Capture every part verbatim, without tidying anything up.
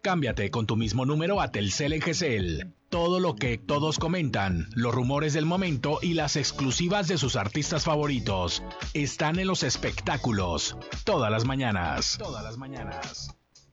Cámbiate con tu mismo número a Telcel en G C L. Todo lo que todos comentan, los rumores del momento y las exclusivas de sus artistas favoritos están en los espectáculos. Todas las mañanas. Todas las mañanas.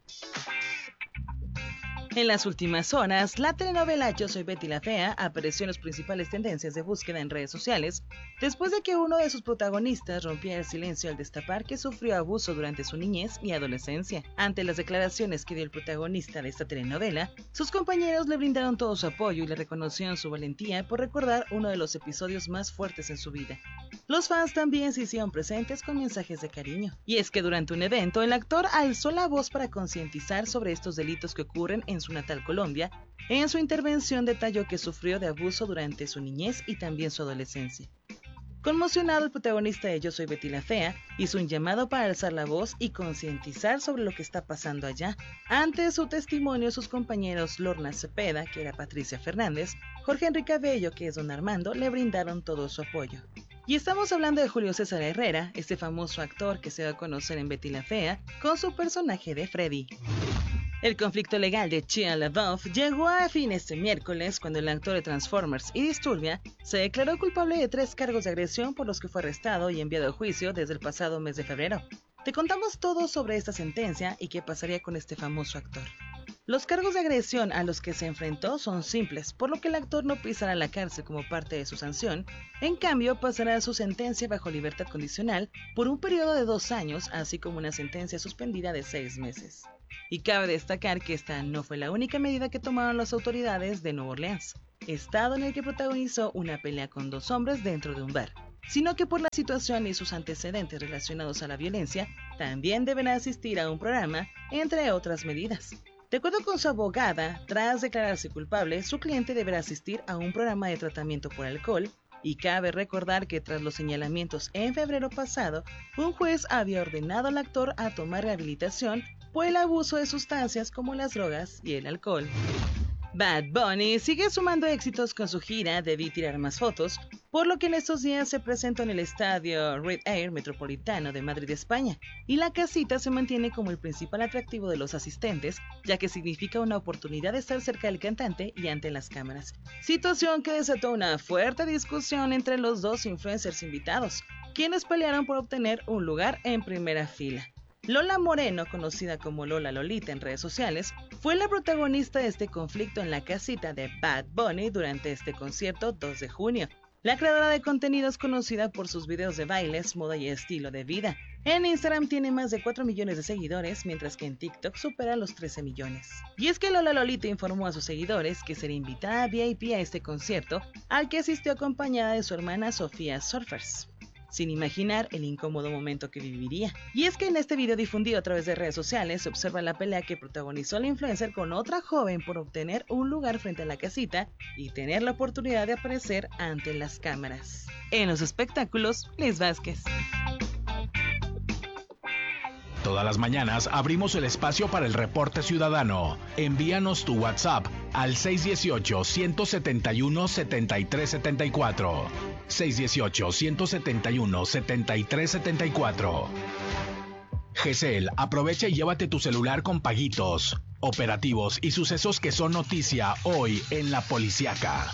En las últimas horas, la telenovela Yo soy Betty la Fea apareció en las principales tendencias de búsqueda en redes sociales después de que uno de sus protagonistas rompiera el silencio al destapar que sufrió abuso durante su niñez y adolescencia. Ante las declaraciones que dio el protagonista de esta telenovela, sus compañeros le brindaron todo su apoyo y le reconocieron su valentía por recordar uno de los episodios más fuertes en su vida. Los fans también se hicieron presentes con mensajes de cariño. Y es que durante un evento, el actor alzó la voz para concientizar sobre estos delitos que ocurren en su natal Colombia. En su intervención detalló que sufrió de abuso durante su niñez y también su adolescencia. Conmocionado, el protagonista de Yo soy Betty la Fea hizo un llamado para alzar la voz y concientizar sobre lo que está pasando allá. Ante su testimonio, sus compañeros Lorna Cepeda, que era Patricia Fernández, Jorge Enrique Abello, que es Don Armando, le brindaron todo su apoyo. Y estamos hablando de Julio César Herrera, este famoso actor que se da a conocer en Betty la Fea, con su personaje de Freddy. El conflicto legal de Shia LaBeouf llegó a fin este miércoles cuando el actor de Transformers y Disturbia se declaró culpable de tres cargos de agresión por los que fue arrestado y enviado a juicio desde el pasado mes de febrero. Te contamos todo sobre esta sentencia y qué pasaría con este famoso actor. Los cargos de agresión a los que se enfrentó son simples, por lo que el actor no pisará la cárcel como parte de su sanción. En cambio, pasará su sentencia bajo libertad condicional por un periodo de dos años, así como una sentencia suspendida de seis meses. Y cabe destacar que esta no fue la única medida que tomaron las autoridades de Nueva Orleans, estado en el que protagonizó una pelea con dos hombres dentro de un bar, sino que por la situación y sus antecedentes relacionados a la violencia, también deben asistir a un programa, entre otras medidas. De acuerdo con su abogada, tras declararse culpable, su cliente deberá asistir a un programa de tratamiento por alcohol, y cabe recordar que tras los señalamientos en febrero pasado, un juez había ordenado al actor a tomar rehabilitación por el abuso de sustancias como las drogas y el alcohol. Bad Bunny sigue sumando éxitos con su gira Debí tirar más fotos, por lo que en estos días se presentó en el estadio Red Air Metropolitano de Madrid, España, y la casita se mantiene como el principal atractivo de los asistentes, ya que significa una oportunidad de estar cerca del cantante y ante las cámaras. Situación que desató una fuerte discusión entre los dos influencers invitados, quienes pelearon por obtener un lugar en primera fila. Lola Moreno, conocida como Lola Lolita en redes sociales, fue la protagonista de este conflicto en la casita de Bad Bunny durante este concierto dos de junio. La creadora de contenidos conocida por sus videos de bailes, moda y estilo de vida. En Instagram tiene más de cuatro millones de seguidores, mientras que en TikTok supera los trece millones. Y es que Lola Lolita informó a sus seguidores que será invitada V I P a este concierto, al que asistió acompañada de su hermana Sofía Surfers, sin imaginar el incómodo momento que viviría. Y es que en este video difundido a través de redes sociales se observa la pelea que protagonizó la influencer con otra joven por obtener un lugar frente a la casita y tener la oportunidad de aparecer ante las cámaras. En los espectáculos, Liz Vázquez. Todas las mañanas abrimos el espacio para el reporte ciudadano. Envíanos tu WhatsApp al seis uno ocho, uno siete uno, siete tres siete cuatro. seis uno ocho, uno siete uno, siete tres siete cuatro. G C L, aprovecha y llévate tu celular con paguitos, operativos y sucesos que son noticia hoy en La Policiaca.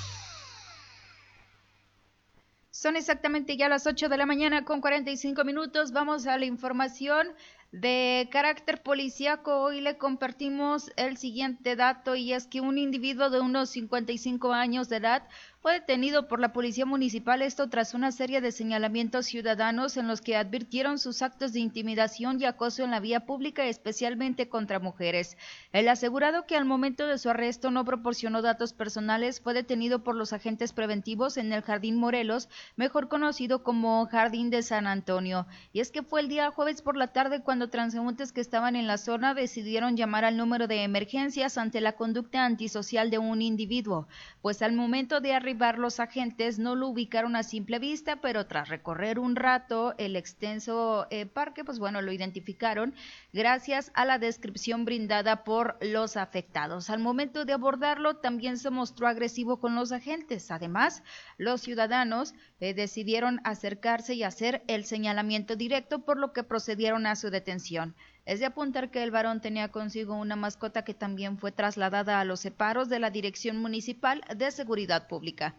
Son exactamente ya las ocho de la mañana con cuarenta y cinco minutos. Vamos a la información de carácter policíaco. Hoy le compartimos el siguiente dato, y es que un individuo de unos cincuenta y cinco años de edad fue detenido por la Policía Municipal, esto tras una serie de señalamientos ciudadanos en los que advirtieron sus actos de intimidación y acoso en la vía pública, especialmente contra mujeres. El asegurado, que al momento de su arresto no proporcionó datos personales, fue detenido por los agentes preventivos en el Jardín Morelos, mejor conocido como Jardín de San Antonio. Y es que fue el día jueves por la tarde cuando transeúntes que estaban en la zona decidieron llamar al número de emergencias ante la conducta antisocial de un individuo, pues al momento de arribar los agentes no lo ubicaron a simple vista, pero tras recorrer un rato el extenso eh, parque, pues bueno, lo identificaron gracias a la descripción brindada por los afectados. Al momento de abordarlo también se mostró agresivo con los agentes. Además, los ciudadanos eh, decidieron acercarse y hacer el señalamiento directo, por lo que procedieron a su detención. Es de apuntar que el varón tenía consigo una mascota que también fue trasladada a los separos de la Dirección Municipal de Seguridad Pública.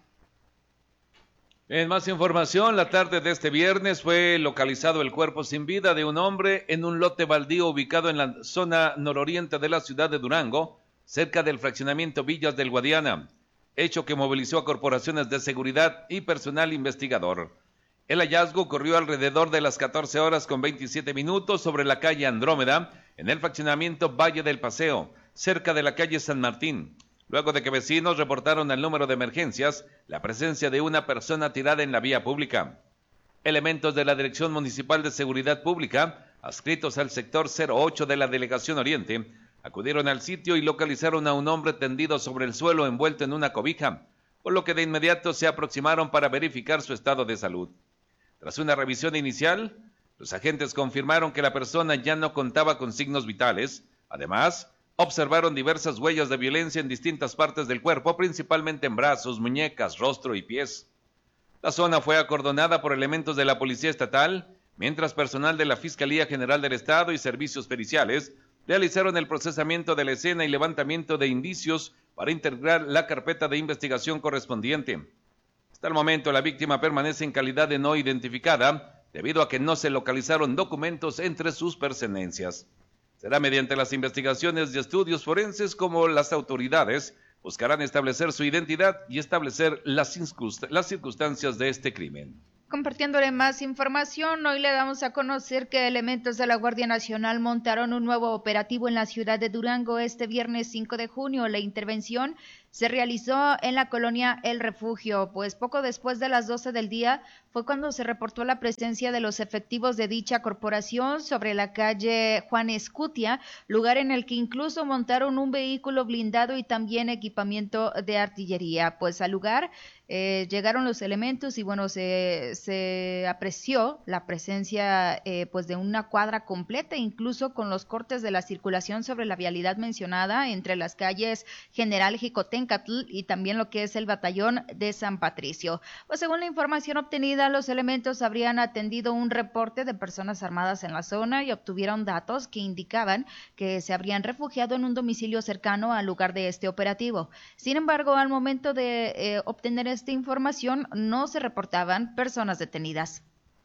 En más información, la tarde de este viernes fue localizado el cuerpo sin vida de un hombre en un lote baldío ubicado en la zona nororiente de la ciudad de Durango, cerca del fraccionamiento Villas del Guadiana, hecho que movilizó a corporaciones de seguridad y personal investigador. El hallazgo ocurrió alrededor de las catorce horas con veintisiete minutos sobre la calle Andrómeda, en el fraccionamiento Valle del Paseo, cerca de la calle San Martín, luego de que vecinos reportaron al número de emergencias la presencia de una persona tirada en la vía pública. Elementos de la Dirección Municipal de Seguridad Pública, adscritos al sector cero ocho de la Delegación Oriente, acudieron al sitio y localizaron a un hombre tendido sobre el suelo envuelto en una cobija, por lo que de inmediato se aproximaron para verificar su estado de salud. Tras una revisión inicial, los agentes confirmaron que la persona ya no contaba con signos vitales. Además, observaron diversas huellas de violencia en distintas partes del cuerpo, principalmente en brazos, muñecas, rostro y pies. La zona fue acordonada por elementos de la Policía Estatal, mientras personal de la Fiscalía General del Estado y servicios periciales realizaron el procesamiento de la escena y levantamiento de indicios para integrar la carpeta de investigación correspondiente. Hasta el momento, la víctima permanece en calidad de no identificada, debido a que no se localizaron documentos entre sus pertenencias. Será mediante las investigaciones y estudios forenses como las autoridades buscarán establecer su identidad y establecer las, circunst- las circunstancias de este crimen. Compartiéndole más información, hoy le damos a conocer que elementos de la Guardia Nacional montaron un nuevo operativo en la ciudad de Durango este viernes cinco de junio. La intervención se realizó en la colonia El Refugio, pues poco después de las doce del día fue cuando se reportó la presencia de los efectivos de dicha corporación sobre la calle Juan Escutia, lugar en el que incluso montaron un vehículo blindado y también equipamiento de artillería. Pues al lugar eh, llegaron los elementos y bueno, se, se apreció la presencia eh, pues de una cuadra completa, incluso con los cortes de la circulación sobre la vialidad mencionada entre las calles General Jicotencatl y también lo que es el batallón de San Patricio. Pues según la información obtenida, los elementos habrían atendido un reporte de personas armadas en la zona y obtuvieron datos que indicaban que se habrían refugiado en un domicilio cercano al lugar de este operativo. Sin embargo, al momento de eh, obtener esta información, no se reportaban personas detenidas.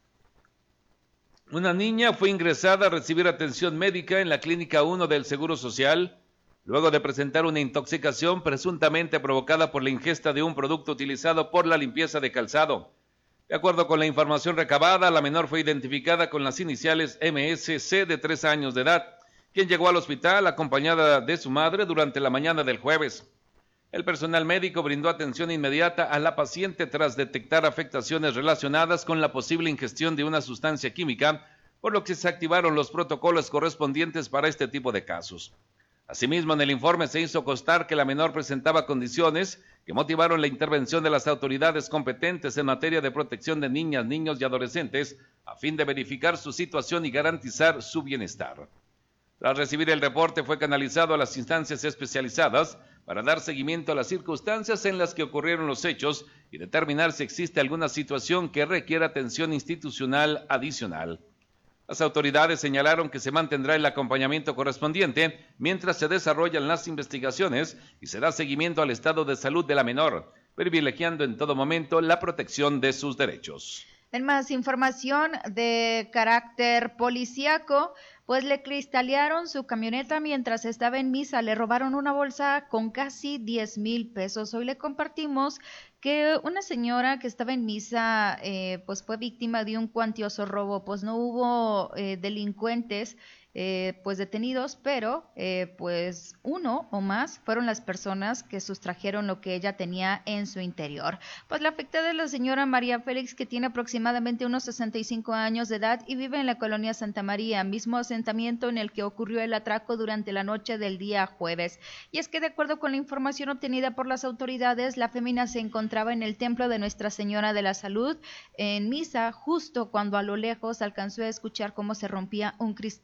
Una niña fue ingresada a recibir atención médica en la Clínica uno del Seguro Social, luego de presentar una intoxicación presuntamente provocada por la ingesta de un producto utilizado por la limpieza de calzado. De acuerdo con la información recabada, la menor fue identificada con las iniciales M S C de tres años de edad, quien llegó al hospital acompañada de su madre durante la mañana del jueves. El personal médico brindó atención inmediata a la paciente tras detectar afectaciones relacionadas con la posible ingestión de una sustancia química, por lo que se activaron los protocolos correspondientes para este tipo de casos. Asimismo, en el informe se hizo constar que la menor presentaba condiciones que motivaron la intervención de las autoridades competentes en materia de protección de niñas, niños y adolescentes a fin de verificar su situación y garantizar su bienestar. Tras recibir el reporte, fue canalizado a las instancias especializadas para dar seguimiento a las circunstancias en las que ocurrieron los hechos y determinar si existe alguna situación que requiera atención institucional adicional. Las autoridades señalaron que se mantendrá el acompañamiento correspondiente mientras se desarrollan las investigaciones y se da seguimiento al estado de salud de la menor, privilegiando en todo momento la protección de sus derechos. En más información de carácter policíaco, pues le cristalearon su camioneta mientras estaba en misa, le robaron una bolsa con casi diez mil pesos. Hoy le compartimos que una señora que estaba en misa eh, pues fue víctima de un cuantioso robo. Pues no hubo eh, delincuentes eh, pues detenidos, pero eh, pues uno o más fueron las personas que sustrajeron lo que ella tenía en su interior. Pues la afectada es la señora María Félix, que tiene aproximadamente unos sesenta y cinco años de edad y vive en la colonia Santa María, mismo asentamiento en el que ocurrió el atraco durante la noche del día jueves. Y es que de acuerdo con la información obtenida por las autoridades, la fémina se encontraba en el templo de Nuestra Señora de la Salud en misa, justo cuando a lo lejos alcanzó a escuchar cómo se rompía un cristal.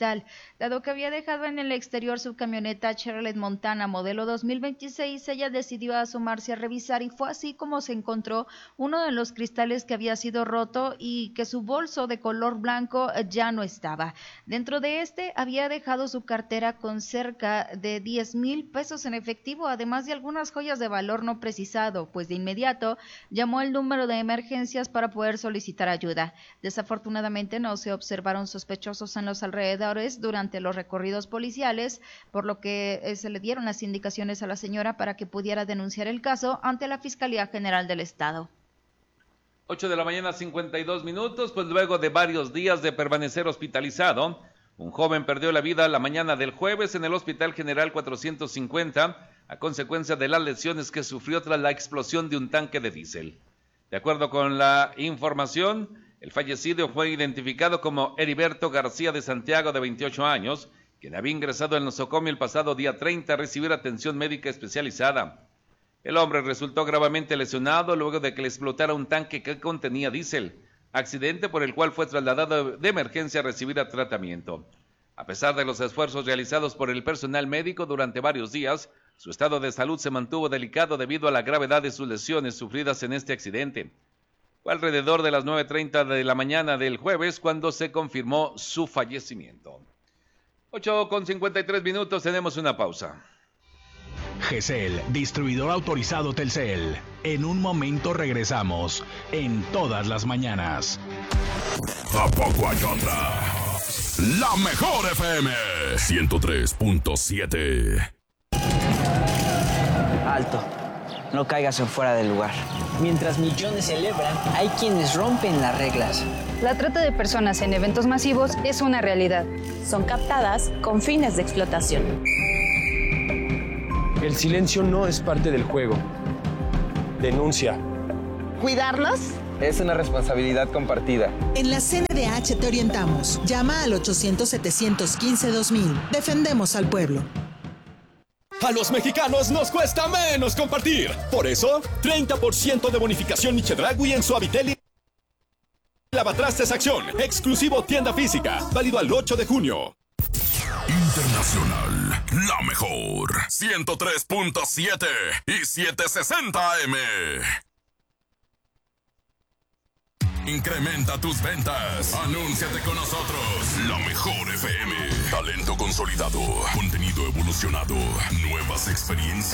Dado que había dejado en el exterior su camioneta Chevrolet Montana modelo dos mil veintiséis, ella decidió asomarse a revisar y fue así como se encontró uno de los cristales que había sido roto y que su bolso de color blanco ya no estaba. Dentro de este había dejado su cartera con cerca de diez mil pesos en efectivo, además de algunas joyas de valor no precisado, pues de inmediato llamó el número de emergencias para poder solicitar ayuda. Desafortunadamente no se observaron sospechosos en los alrededores durante los recorridos policiales, por lo que eh, se le dieron las indicaciones a la señora para que pudiera denunciar el caso ante la Fiscalía General del Estado. ocho de la mañana, cincuenta y dos minutos, pues luego de varios días de permanecer hospitalizado, un joven perdió la vida la mañana del jueves en el Hospital General cuatrocientos cincuenta a consecuencia de las lesiones que sufrió tras la explosión de un tanque de diésel. De acuerdo con la información, el fallecido fue identificado como Heriberto García de Santiago, de veintiocho años, quien había ingresado en nosocomio el pasado día treinta a recibir atención médica especializada. El hombre resultó gravemente lesionado luego de que le explotara un tanque que contenía diésel, accidente por el cual fue trasladado de emergencia a recibir tratamiento. A pesar de los esfuerzos realizados por el personal médico durante varios días, su estado de salud se mantuvo delicado debido a la gravedad de sus lesiones sufridas en este accidente. Fue alrededor de las nueve treinta de la mañana del jueves cuando se confirmó su fallecimiento. ocho con cincuenta y tres minutos, tenemos una pausa. G E S E L, distribuidor autorizado Telcel. En un momento regresamos, en todas las mañanas. ¿A poco hay otra? La mejor F M, ciento tres punto siete. Alto, no caigas en fuera del lugar. Mientras millones celebran, hay quienes rompen las reglas. La trata de personas en eventos masivos es una realidad. Son captadas con fines de explotación. El silencio no es parte del juego. Denuncia. ¿Cuidarlos? Es una responsabilidad compartida. En la C N D H te orientamos. Llama al ochocientos, setecientos quince, dos mil. Defendemos al pueblo. A los mexicanos nos cuesta menos compartir. Por eso, treinta por ciento de bonificación Chedraui en Suavitel y Lavatrastes Acción. Exclusivo tienda física. Válido al ocho de junio. Internacional, la mejor. ciento tres punto siete y setecientos sesenta A M. Incrementa tus ventas. Anúnciate con nosotros. La mejor F M. Talento consolidado. Contenido evolucionado. Nuevas experiencias.